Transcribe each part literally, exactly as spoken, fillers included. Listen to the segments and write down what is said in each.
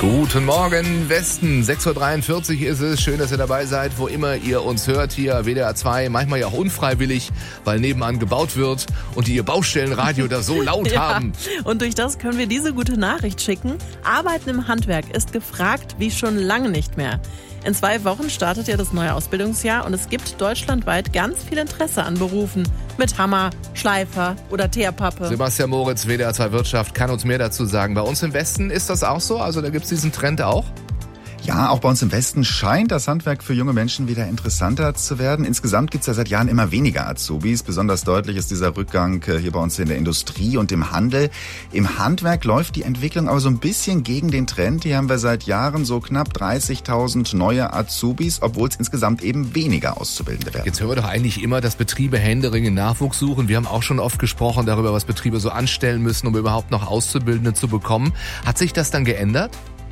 Guten Morgen, Westen. sechs Uhr dreiundvierzig ist es. Schön, dass ihr dabei seid, wo immer ihr uns hört. Hier W D R zwei, manchmal ja auch unfreiwillig, weil nebenan gebaut wird und die ihr Baustellenradio da so laut ja, haben. Und durch das können wir diese gute Nachricht schicken. Arbeiten im Handwerk ist gefragt wie schon lange nicht mehr. In zwei Wochen startet ja das neue Ausbildungsjahr und es gibt deutschlandweit ganz viel Interesse an Berufen mit Hammer, Schleifer oder Teerpappe. Sebastian Moritz, W D R zwei Wirtschaft, kann uns mehr dazu sagen. Bei uns im Westen ist das auch so? Also da gibt es diesen Trend auch? Ja, auch bei uns im Westen scheint das Handwerk für junge Menschen wieder interessanter zu werden. Insgesamt gibt es ja seit Jahren immer weniger Azubis. Besonders deutlich ist dieser Rückgang hier bei uns in der Industrie und im Handel. Im Handwerk läuft die Entwicklung aber so ein bisschen gegen den Trend. Hier haben wir seit Jahren so knapp dreißigtausend neue Azubis, obwohl es insgesamt eben weniger Auszubildende werden. Jetzt hören wir doch eigentlich immer, dass Betriebe händeringend Nachwuchs suchen. Wir haben auch schon oft gesprochen darüber, was Betriebe so anstellen müssen, um überhaupt noch Auszubildende zu bekommen. Hat sich das dann geändert?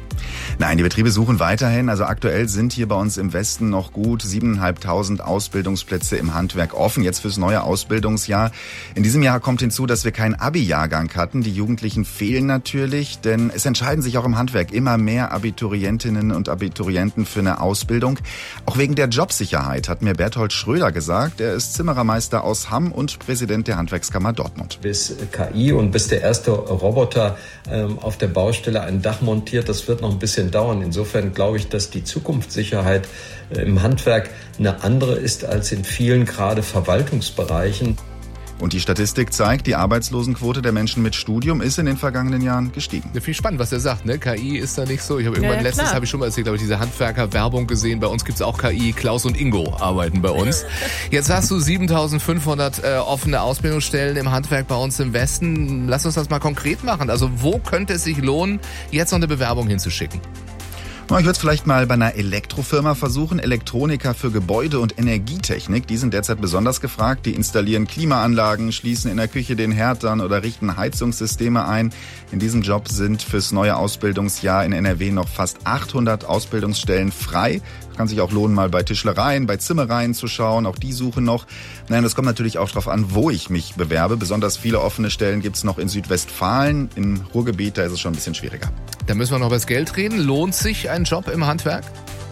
Nein, die Betriebe suchen weiterhin. Also aktuell sind hier bei uns im Westen noch gut siebentausendfünfhundert Ausbildungsplätze im Handwerk offen, jetzt fürs neue Ausbildungsjahr. In diesem Jahr kommt hinzu, dass wir keinen Abi-Jahrgang hatten. Die Jugendlichen fehlen natürlich, denn es entscheiden sich auch im Handwerk immer mehr Abiturientinnen und Abiturienten für eine Ausbildung. Auch wegen der Jobsicherheit, hat mir Berthold Schröder gesagt. Er ist Zimmerermeister aus Hamm und Präsident der Handwerkskammer Dortmund. Bis K I und bis der erste Roboter ähm, auf der Baustelle ein Dach montiert, das wird noch ein bisschen dauern. Insofern glaube ich, dass die Zukunftssicherheit im Handwerk eine andere ist als in vielen gerade Verwaltungsbereichen. Und die Statistik zeigt, die Arbeitslosenquote der Menschen mit Studium ist in den vergangenen Jahren gestiegen. Ja, viel spannend, was er sagt, ne? K I ist da nicht so. Ich habe irgendwann ja, ja, letztens habe ich schon mal erzählt, glaube ich, diese Handwerker-Werbung gesehen. Bei uns gibt's auch K I. Klaus und Ingo arbeiten bei uns. Jetzt hast du siebentausendfünfhundert äh, offene Ausbildungsstellen im Handwerk bei uns im Westen. Lass uns das mal konkret machen. Also wo könnte es sich lohnen, jetzt noch eine Bewerbung hinzuschicken? Ich würde es vielleicht mal bei einer Elektrofirma versuchen. Elektroniker für Gebäude- und Energietechnik, die sind derzeit besonders gefragt. Die installieren Klimaanlagen, schließen in der Küche den Herd an oder richten Heizungssysteme ein. In diesem Job sind fürs neue Ausbildungsjahr in N R W noch fast achthundert Ausbildungsstellen frei. Kann sich auch lohnen, mal bei Tischlereien, bei Zimmereien zu schauen. Auch die suchen noch. Nein, das kommt natürlich auch darauf an, wo ich mich bewerbe. Besonders viele offene Stellen gibt es noch in Südwestfalen. Im Ruhrgebiet, da ist es schon ein bisschen schwieriger. Da müssen wir noch über das Geld reden. Lohnt sich ein Job im Handwerk?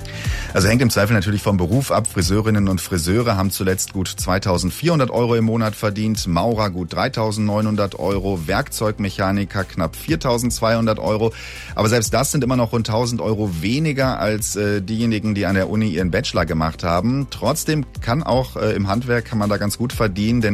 Also hängt im Zweifel natürlich vom Beruf ab. Friseurinnen und Friseure haben zuletzt gut zweitausendvierhundert Euro im Monat verdient, Maurer gut dreitausendneunhundert Euro, Werkzeugmechaniker knapp viertausendzweihundert Euro. Aber selbst das sind immer noch rund tausend Euro weniger als äh, diejenigen, die an der Uni ihren Bachelor gemacht haben. Trotzdem kann auch äh, im Handwerk kann man da ganz gut verdienen, denn